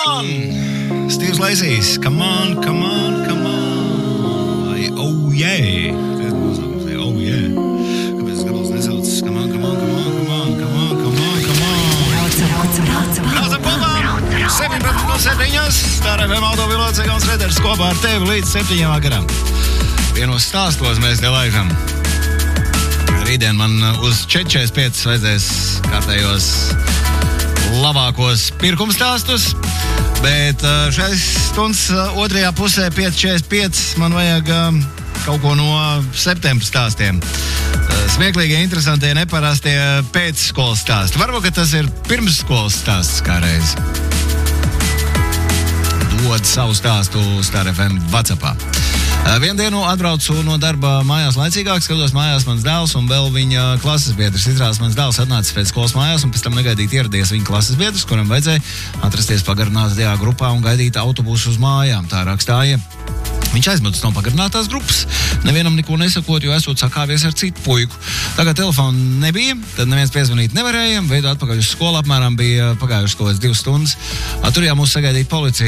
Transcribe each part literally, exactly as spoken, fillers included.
on! Steve's Lacey's, come on, come on, come on. Oh yeah. Oh yeah. Kāpēc es gabalus nesauc? Come on, come on, come on, come on, come on, come on, come on. Braucam kopā! septiņpadsmit no septiņas. Tā ir F M autopilots Egons Reders kopā ar tevi līdz septiņiem vakaram. Vienos stāstos mēs te laižam. Rītdien man uz četrdesmit pieci vajadzēs kārtējos labākos pirkumstāstus, bet šais stundas otrajā pusē pieci četrdesmit pieci man vajag kaut ko no septembra stāstiem. Smieklīgi, interesantie, neparastie pēcskolas stāsti. Varbūt, ka tas ir pirmsskolas stāsts kā reiz. Dod savu stāstu Star F M WhatsAppā. Vienu dienu atbraucu no darba mājās laicīgāk, skatos mājās mans dēls un vēl viņa klases biedrs. Izrādās, mans dēls atnācis pēc skolas mājās un pēc tam negaidīt ieradies viņa klases biedrs, kuram vajadzēja atrasties pagarinātajā grupā un gaidīt autobusu uz mājām. Tā rakstāja. Viņš aizmetus no pagarinātās grupas, nevienam neko nesakot, jo esot sakāvies ar citu puiku. Tagad telefonu nebija, tad neviens piezvanīt nevarēja, veidu atpakaļ uz skolu apmēram bija pagājušas kaut kādas divas stundas. Turījā mūs sagaidīt policija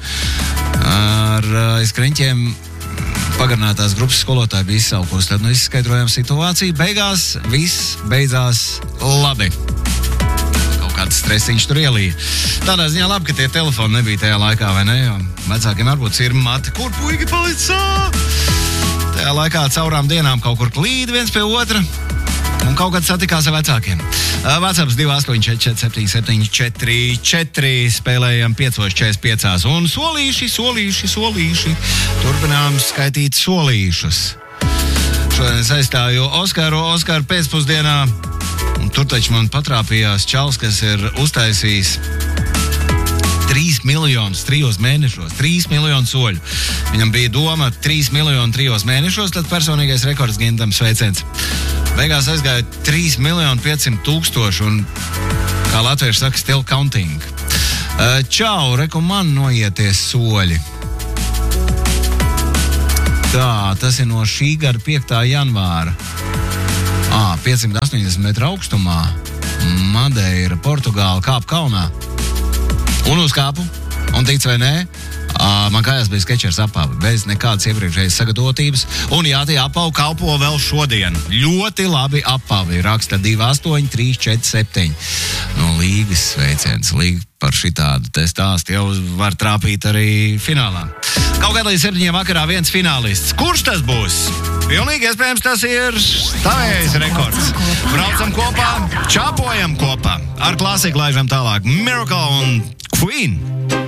ar izkriņķiem. Pagarinātās grupas skolotāji bija izsaukusi, tad nu izskaidrojām situāciju. Beigās viss beidzās labi. Kaut kāds stresiņš tur ielīja. Tādā ziņā labi, ka tie telefoni nebija tajā laikā, vai ne? Jo vecākiem varbūt ir mati, kur puiki palica? Tajā laikā caurām dienām kaut kur klīd viens pie otra un kaut kad satikās ar vecākiem. WhatsApp divi astoņi četri četri septiņi septiņi četri četri spēlējam piecos četrdesmit piecās un solīši, solīši, solīši. Turpinām skaitīt solīšus. Šodien es aizstāju Oskaru, Oskaru pēcpusdienā, un tur taču man patrāpījās čals, kas ir uztaisījis trīs miljonus trijos mēnešos, trīs miljonu soļu. Viņam bija doma trīs miljonu trijos mēnešos, tad personīgais rekords Gintam sveiciens. Beigās aizgāja trīs miljoni piecsimt tūkstoši un, kā latvieši saka, still counting. Čau, reku man noieties soļi. Tā, tas ir no šī gada piektā janvāra. Ā, piecsimt astoņdesmit metru augstumā. Madeira, Portugāla, kāp kalnā. Un uzkāpu, un tic vai nē, man kājās bija skečers apavi, bez nekādas iepriekšējas sagatavotības, un jā, tie apavi kalpo vēl šodien. Ļoti labi apavi, raksta divi astoņi trīs četri septiņi. No Līgas sveiciens, Līga par šitādu te stāstu jau var trāpīt arī finālā. Kaut kā līdz septiņiem vakarā viens finālists. Kurš tas būs? Pilnīgi iespējams tas ir tavējais rekords. Braucam kopā, čāpojam kopā. Ar klasiku laižam tālāk. Miracle un Queen.